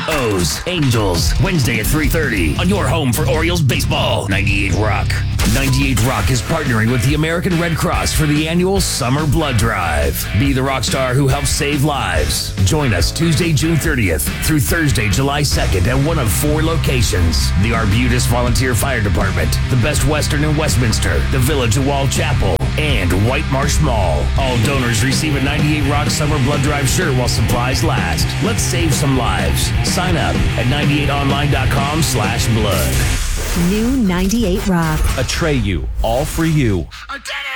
O's, Angels, Wednesday at 3:30 on your home for Orioles baseball. 98 Rock. 98 Rock is partnering with the American Red Cross for the annual Summer Blood Drive. Be the rock star who helps save lives. Join us Tuesday, June 30th through Thursday, July 2nd at one of 4 locations. The Arbutus Volunteer Fire Department, the Best Western in Westminster, the Village of Wall Chapel, and White Marsh Mall. All donors receive a 98 Rock Summer Blood Drive shirt while supplies last. Let's save some lives. Sign up at 98online.com/blood. New 98 Rock. Atreyu, all for you. I did it!